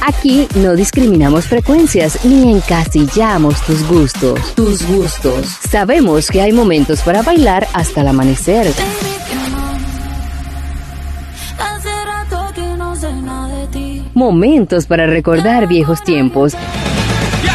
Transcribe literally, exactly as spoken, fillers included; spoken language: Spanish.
Aquí no discriminamos frecuencias ni encasillamos tus gustos. Tus gustos. Sabemos que hay momentos para bailar hasta el amanecer. Momentos para recordar viejos tiempos